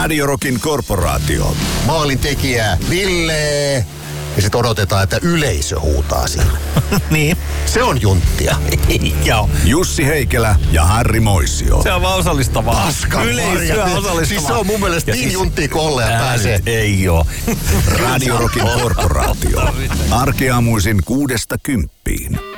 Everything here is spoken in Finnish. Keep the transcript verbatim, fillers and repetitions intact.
Radio Rockin korporaatio. Maalintekijä Ville. Ja sit odotetaan, että yleisö huutaa siinä. Niin. Se on junttia. Joo. Jussi Heikelä ja Harri Moisio. Se on vaan osallistavaa. Paskan Yleisöä marjat. osallistavaa. Siis se on mun mielestä Ja niin siis- junttia kolleen pääsee. Ei oo. Radio Rockin korporaatio. Arkiaamuisin kuudesta kymppiin.